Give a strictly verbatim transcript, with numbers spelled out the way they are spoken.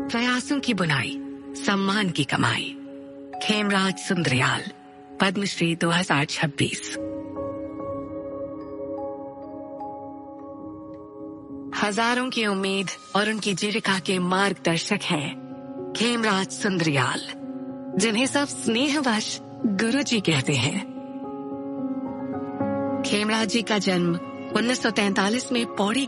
प्रयासों की बुनाई, सम्मान की कमाई। खेमराज सुंदरियाल, पद्मश्री दो हज़ार छब्बीस। हजारों की उम्मीद और उनकी जीविका के मार्गदर्शक हैं खेमराज सुंदरियाल, जिन्हें सब स्नेहवश गुरुजी कहते हैं। खेमराज जी का जन्म उन्नीस सौ तैंतालीस में पौड़ी